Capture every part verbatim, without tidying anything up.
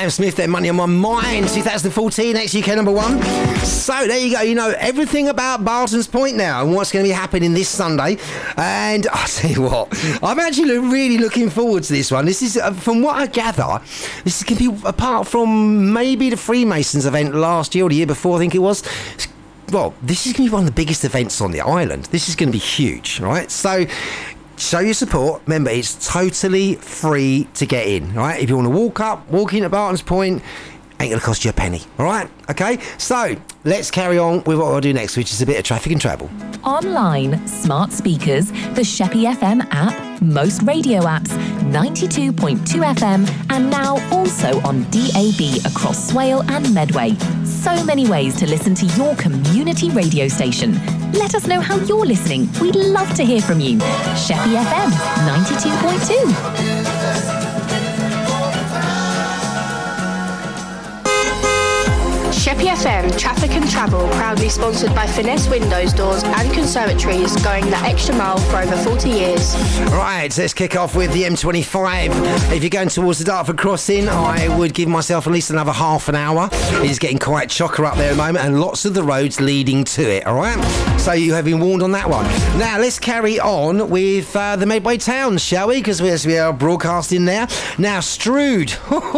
Sam Smith, Their Money on My Mind, twenty fourteen, ex-U K number one. So there you go. You know everything about Barton's Point now and what's going to be happening this Sunday. And I'll tell you what, I'm actually really looking forward to this one. This is, uh, from what I gather, this is going to be, apart from maybe the Freemasons event last year or the year before, I think it was. Well, this is going to be one of the biggest events on the island. This is going to be huge, right? So show your support. Remember, it's totally free to get in, right? If you want to walk up, walk in at Barton's Point, ain't going to cost you a penny, all right? Okay, so let's carry on with what we'll do next, which is a bit of traffic and travel. Online, smart speakers, the Sheppey F M app, most radio apps, ninety-two point two F M, and now also on D A B across Swale and Medway. So many ways to listen to your community radio station. Let us know how you're listening. We'd love to hear from you. Sheppey F M, ninety-two point two. Sheppey F M Traffic and Travel, proudly sponsored by Finesse Windows, Doors and Conservatories, going the extra mile for over forty years. Right, let's kick off with the M twenty-five. If you're going towards the Dartford crossing, I would give myself at least another half an hour. It is getting quite chocker up there at the moment, and lots of the roads leading to it, all right? So you have been warned on that one. Now, let's carry on with uh, the Medway towns, shall we? Because we are broadcasting there. Now, Strood.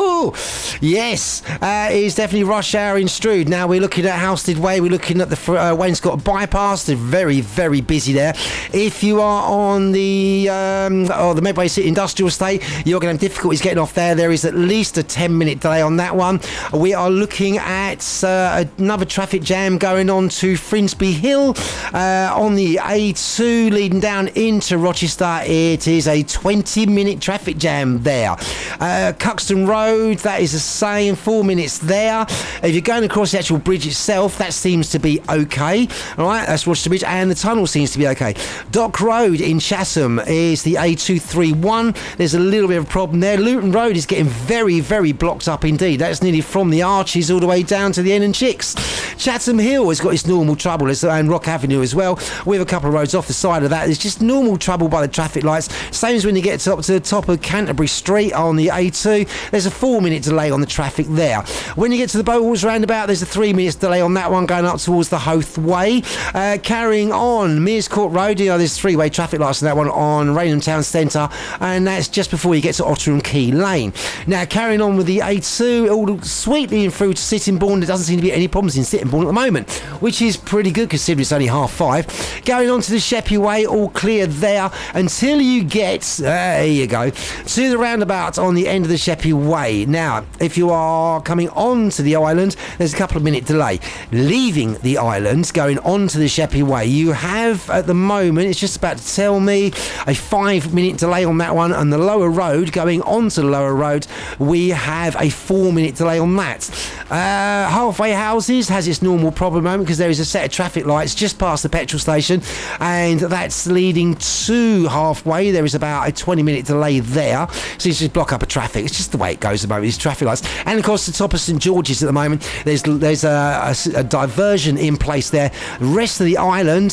Yes, uh, it is definitely rush hour in Strood. Now we're looking at Halstead Way, we're looking at the uh, Wainscott bypass. They're very, very busy there. If you are on the um, or the Medway City Industrial Estate, you're going to have difficulties getting off there. There is at least a ten minute delay on that one. We are looking at uh, another traffic jam going on to Frinsby Hill uh, on the A two leading down into Rochester. It is a twenty minute traffic jam there. Uh, Cuxton Road, that is the same, four minutes there. If you're going across the actual bridge itself, that seems to be okay. All right, that's Rochester Bridge, and the tunnel seems to be okay. Dock Road in Chatham is the A two thirty-one. There's a little bit of a problem there. Luton Road is getting very, very blocked up indeed. That's nearly from the Arches all the way down to the N and Chicks. Chatham Hill has got its normal trouble, and Rock Avenue as well. We have a couple of roads off the side of that. There's just normal trouble by the traffic lights. Same as when you get to, up to the top of Canterbury Street on the A two. There's a four minute delay on the traffic there. When you get to the Boatwalls roundabout, there's a three minutes delay on that one going up towards the Hoath Way. Uh, carrying on, Mears Court Road, you know, there's three way traffic lights on that one on Raynham Town Centre, and that's just before you get to Otter and Key Lane. Now, carrying on with the A two, all sweetly in through to Sittingbourne. There doesn't seem to be any problems in Sittingbourne at the moment, which is pretty good considering it's only half five. Going on to the Sheppey Way, all clear there until you get, uh, there you go, to the roundabout on the end of the Sheppey Way. Now, if you are coming on to the island, there's a couple of minute delay. Leaving the island, going on to the Sheppey Way, you have at the moment, it's just about to tell me, a five minute delay on that one, and the lower road, going on to the lower road, we have a four minute delay on that. Uh, Halfway Houses has its normal problem moment because there is a set of traffic lights just past the petrol station, and that's leading to Halfway. There is about a twenty minute delay there, so you just block up a traffic. It's just the way it goes at the moment, these traffic lights. And of course, the top of St George's at the moment, there's there's a, a, a diversion in place there. The rest of the island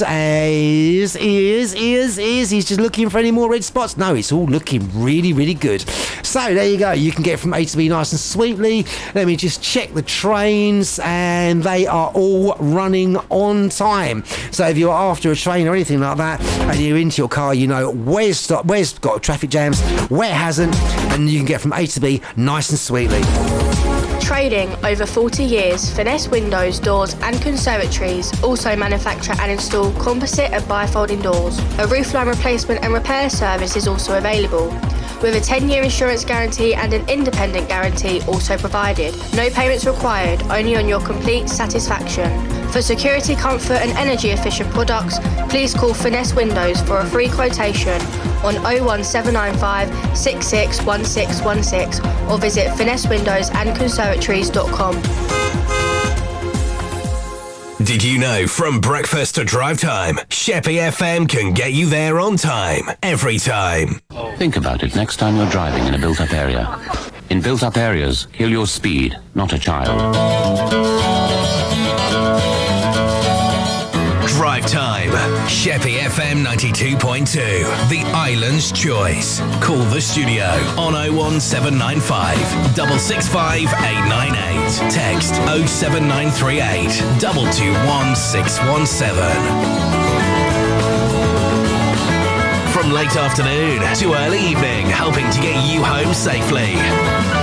is is is is he's just looking for any more red spots. No, it's all looking really, really good. So there you go. You can get from A to B nice and sweetly. Let me just check the trains, and they are all running on time. So if you're after a train or anything like that, and you're into your car, you know where's stop, where's got traffic jams, where hasn't, and you can get from A to B nice and sweetly. Trading over forty years, Finesse Windows, Doors and Conservatories also manufacture and install composite and bifolding doors. A roofline replacement and repair service is also available, with a ten year insurance guarantee and an independent guarantee also provided. No payments required, only on your complete satisfaction. For security, comfort and energy efficient products, please call Finesse Windows for a free quotation on oh one seven nine five, six six one six one six or visit finesse windows and conservatories dot com. Did you know from breakfast to drive time, Sheppey F M can get you there on time, every time? Think about it next time you're driving in a built-up area. In built-up areas, kill your speed, not a child. Drive drive time. Sheppey F M ninety-two point two, the island's choice. Call the studio on oh one seven nine five, six six five, eight nine eight. Text oh seven nine three eight, two two one, six one seven. From late afternoon to early evening, helping to get you home safely.